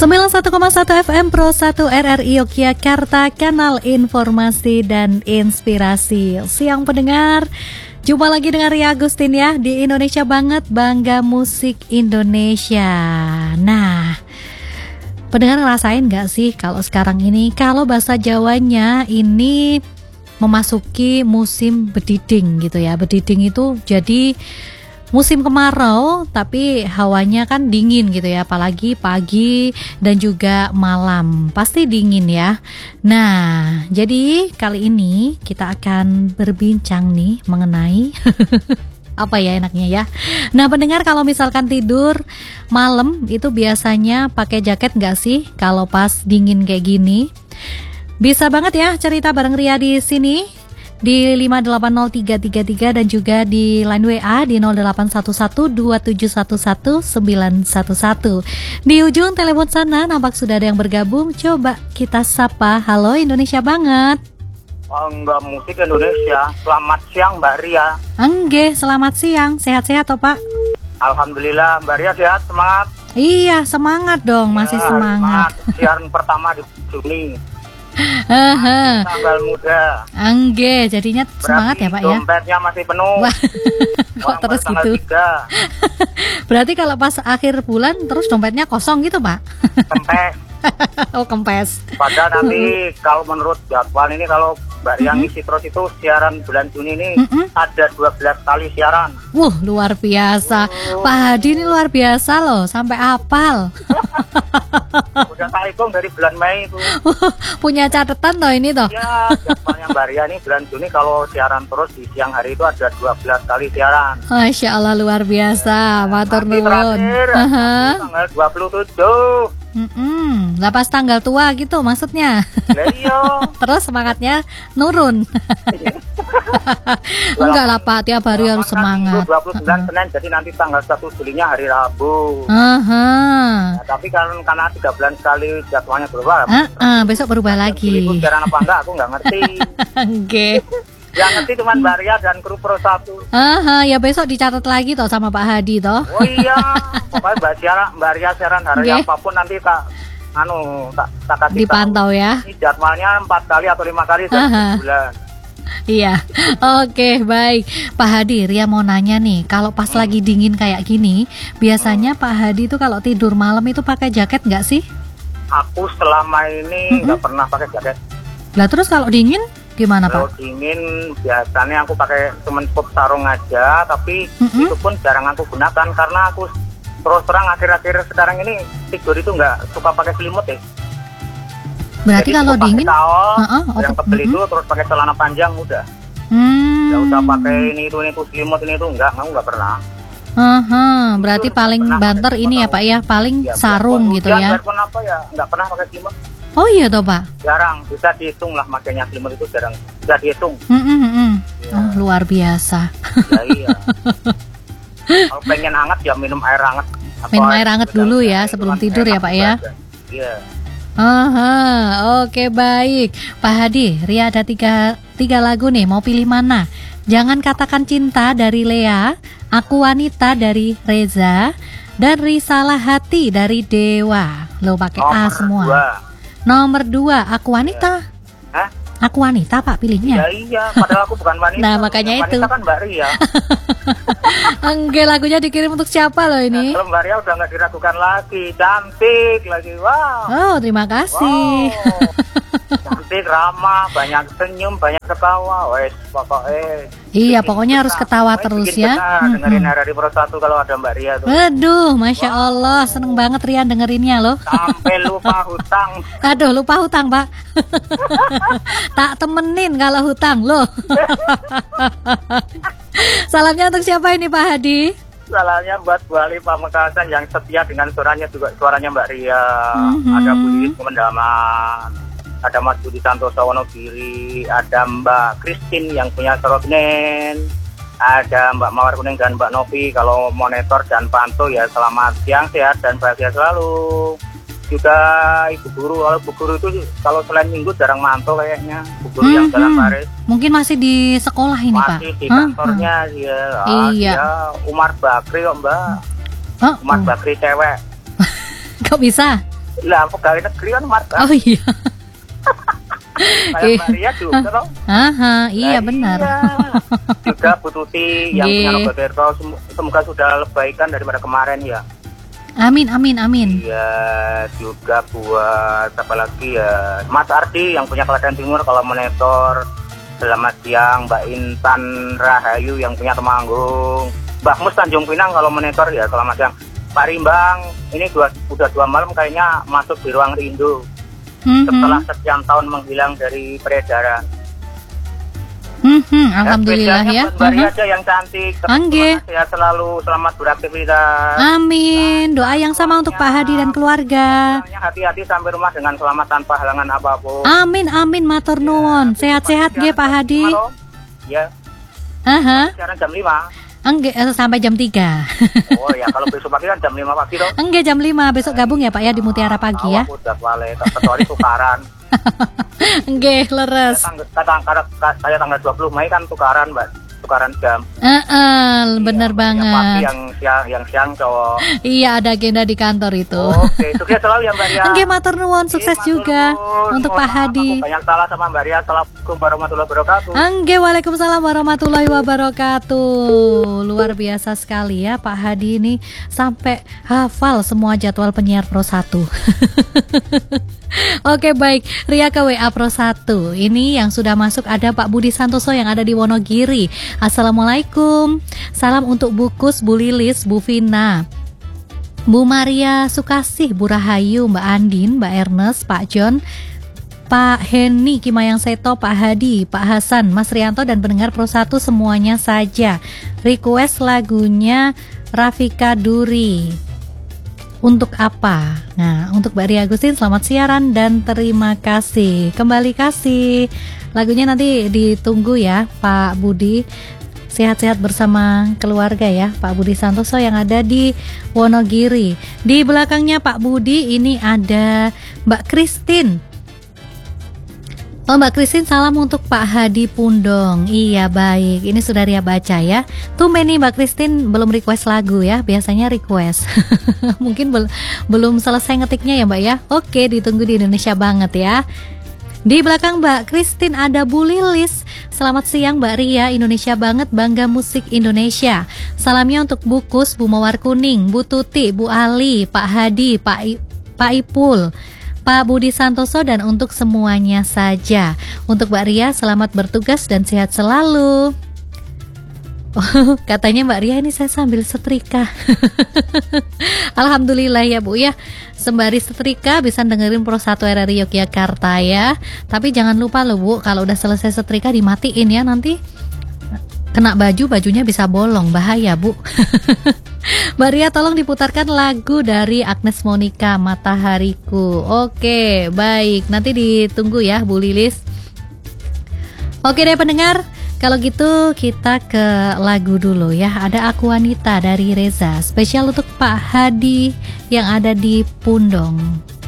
91,1 FM Pro 1 RRI Yogyakarta, kanal informasi dan inspirasi. Siang pendengar, jumpa lagi dengan Ria Agustin ya di Indonesia Banget, Bangga Musik Indonesia. Nah, pendengar ngerasain gak sih kalau sekarang ini, kalau bahasa Jawanya ini memasuki musim bediding gitu ya. Bediding itu jadi musim kemarau, tapi hawanya kan dingin gitu ya, apalagi pagi dan juga malam, pasti dingin ya. Nah, jadi kali ini kita akan berbincang nih mengenai apa ya enaknya ya. Nah, pendengar, kalau misalkan tidur malam itu biasanya pakai jaket nggak sih kalau pas dingin kayak gini? Bisa banget ya cerita bareng Ria di sini di 5803333 dan juga di line WA di 081127119111. Di ujung telepon sana nampak sudah ada yang bergabung. Coba kita sapa. Halo Indonesia Banget. Bangga Musik Indonesia. Selamat siang Mbak Ria. Angge, selamat siang. Sehat-sehat toh Pak? Alhamdulillah Mbak Ria sehat, semangat. Iya, semangat dong, masih semangat. Siaran pertama di Juni. Tanggal muda. Angge, jadinya semangat ya Pak ya. Dompetnya masih penuh. Kok terus gitu? Berarti kalau pas akhir bulan terus dompetnya kosong gitu Pak? Kempes. Oh, kempes. Padahal nanti kalau menurut jadwal ini, kalau Mbak Ria ngisi terus itu siaran bulan Juni ini ada 12 kali siaran. Luar biasa. Pak Hadi ini luar biasa loh, sampai hafal. Udah tak hitung dari bulan Mei itu. Punya catatan toh ini toh. Ya, jadwalnya Mbak Ria ini bulan Juni kalau siaran terus di siang hari itu ada 12 kali siaran. Masya Allah, luar biasa. Matur nuwun. Tanggal 27. Lah pas tanggal tua gitu maksudnya. Iya. Terus semangatnya nurun. Enggak lah Pak, tiap hari harus semangat. 29 Senin, jadi nanti tanggal 1 Julinya hari Rabu. Nah, tapi karena 3 bulan sekali jadwalnya berubah. Besok berubah lagi. Itu siaran apa enggak aku enggak ngerti. Oke. Yang ngerti cuma Mbak Ria dan kru Pro 1. Ya besok dicatat lagi toh sama Pak Hadi toh. Oh iya, pokoknya Mbak Ria siaran hari apapun nanti tak kasih dipantau tahu. Ya. Ini jadwalnya 4 kali atau 5 kali dalam bulan. Iya, oke, baik Pak Hadi. Ria mau nanya nih, kalau pas lagi dingin kayak gini, biasanya Pak Hadi itu kalau tidur malam itu pakai jaket nggak sih? Aku selama ini nggak pernah pakai jaket. Lah terus kalau dingin gimana Pak? Kalau dingin biasanya aku pakai cuman cukup sarung aja, tapi itu pun jarang aku gunakan karena aku terus terang akhir-akhir sekarang ini tidur itu nggak suka pakai selimut ya. Berarti jadi kalau dingin yang tebel itu terus pakai celana panjang udah. Nggak usah pakai ini itu selimut ini itu nggak pernah. Berarti paling banter ini ya Pak ya, paling sarung gitu ya. Biarpun apa ya nggak pernah pakai selimut. Oh iya toh Pak? Jarang, bisa dihitung lah makanya selimut itu jarang, bisa dihitung. Ya. Oh, luar biasa. Ya, iya. Kalau pengen hangat ya minum air hangat. Minum air hangat dulu ya sebelum tidur ya Pak ya. Iya. Oke, baik Pak Hadi. Ria ada tiga lagu nih, mau pilih mana? Jangan Katakan Cinta dari Lea, Aku Wanita dari Reza, dan Risalah Hati dari Dewa. Lo pakai A semua. Nomor 2, Aku Wanita. Hah? Aku Wanita Pak pilihnya. Iya, padahal aku bukan wanita. Nah, makanya wanita itu. Wanita kan Mbak Ria. Enggak, lagunya dikirim untuk siapa loh ini? Kalau Mbak Ria udah nggak diragukan lagi, cantik lagi, wow. Oh, terima kasih. Wow. Cantik, ramah, banyak senyum, banyak ketawa, wes pokoknya. Iya, pokoknya harus ketawa terus ya. Dengerin RRI Pro 1 kalau ada Mbak Ria tuh. Aduh, Masya Allah, seneng banget Ria dengerinnya loh. Sampai lupa hutang. Aduh, lupa hutang Pak. Tak temenin kalau hutang loh. Salamnya untuk siapa ini Pak Hadi? Salamnya buat Bu Ali Pamekasan yang setia dengan suaranya Mbak Ria. Ada Bu Lilis Kemendaman, ada Mas Budi Santoso Wonogiri, ada Mbak Christine yang punya Sorobnen, ada Mbak Mawar Kuning dan Mbak Novi kalau monitor dan pantau ya. Selamat siang, sehat dan bahagia selalu. Juga Ibu Guru, kalau Ibu Guru itu kalau selain minggu jarang mantau kayaknya. Ibu Guru yang jalan Paris. Mungkin masih di sekolah ini Pak? Masih di kantornya dia. Iya. Dia Umar Bakri kok Mbak. Umar Bakri cewek. Kok bisa? Lah pegawai negeri kan markup. Oh iya. Kayak Mbak Ria juga toh. Iya benar. Iya. Juga Bu Tuti yang punya logo Derto, semoga sudah lebaikan daripada kemarin ya. Amin. Iya, juga buat apa lagi ya, Mas Ardi yang punya Klaten Timur kalau monitor. Selamat siang Mbak Intan Rahayu yang punya Temanggung. Mbak Mus Tanjung Pinang kalau monitor ya selamat siang. Pak Rimbang, ini udah 2 malam kayaknya masuk di ruang rindu. Setelah sekian tahun menghilang dari peredaran. Alhamdulillah ya. Mbak Ria aja yang cantik. Sehat selalu, selamat beraktivitas. Amin. Doa yang sama untuk Pak Hadi dan keluarga. Hati-hati sampai rumah dengan selamat tanpa halangan apapun. Amin matur nuwun. Sehat-sehat ge Pak Hadi. Ya. Sekarang jam 5. Enggak, sampai jam 3. Oh ya, kalau besok pagi kan jam 5 pagi toh. Enggak, jam 5 besok gabung ya Pak ya di Mutiara Pagi ya. Udah wale, kecuali tukaran. Enggak, leres. Saya tanggal 20 Mei kan tukaran, Mbak. Tukaran jam. Bener banget. Yang siang cowok. Iya, ada agenda di kantor itu. Oke, sukses selalu ya Mbak Ria. Enggak, matur nuwun, sukses juga untuk Pak Hadi. Banyak salah sama Mbak Ria. Assalamualaikum warahmatullahi wabarakatuh. Enggak, waalaikumsalam warahmatullahi wabarakatuh. Luar biasa sekali ya Pak Hadi ini sampai hafal semua jadwal penyiar Pro 1. Oke baik, Ria ke WA Pro 1. Ini yang sudah masuk ada Pak Budi Santoso yang ada di Wonogiri. Assalamualaikum. Salam untuk Bu Kus, Bu Lilis, Bu Vina, Bu Maria Sukasih, Bu Rahayu, Mbak Andin, Mbak Ernest, Pak John, Pak Heni, Kimayang Seto, Pak Hadi, Pak Hasan, Mas Rianto dan pendengar Pro 1 semuanya saja. Request lagunya Rafika Duri. Untuk apa? Nah, untuk Mbak Ria Agustin selamat siaran dan terima kasih. Kembali kasih. Lagunya nanti ditunggu ya Pak Budi. Sehat-sehat bersama keluarga ya Pak Budi Santoso yang ada di Wonogiri. Di belakangnya Pak Budi ini ada Mbak Christine. Oh Mbak Christine, salam untuk Pak Hadi Pundong. Iya baik, ini sudah Ria baca ya. Tumben nih Mbak Christine belum request lagu ya. Biasanya request. Mungkin belum selesai ngetiknya ya Mbak ya. Oke, ditunggu di Indonesia banget ya. Di belakang Mbak Christine ada Bu Lilis. Selamat siang Mbak Ria, Indonesia banget, bangga musik Indonesia. Salamnya untuk Bu Kus, Bu Mawar Kuning, Bu Tuti, Bu Ali, Pak Hadi, Pak Ipul, Pak Budi Santoso dan untuk semuanya saja. Untuk Mbak Ria selamat bertugas dan sehat selalu. Oh, katanya Mbak Ria ini saya sambil setrika. Alhamdulillah ya Bu ya. Sembari setrika bisa dengerin Pro 1 RRI Yogyakarta ya. Tapi jangan lupa loh Bu, kalau udah selesai setrika dimatiin ya, nanti kena bajunya bisa bolong, bahaya Bu. Mbak Ria tolong diputarkan lagu dari Agnes Monica, Matahariku. Oke, baik, nanti ditunggu ya Bu Lilis. Oke deh pendengar, kalau gitu kita ke lagu dulu ya. Ada Aku Wanita dari Reza, spesial untuk Pak Hadi yang ada di Pundong.